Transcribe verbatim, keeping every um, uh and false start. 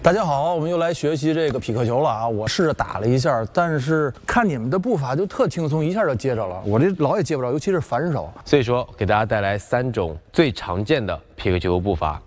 大家好，我们又来学习这个匹克球了啊！我试着打了一下，但是看你们的步伐就特轻松，一下就接着了。我这老也接不着，尤其是反手。 所以说，给大家带来三种最常见的匹克球步伐。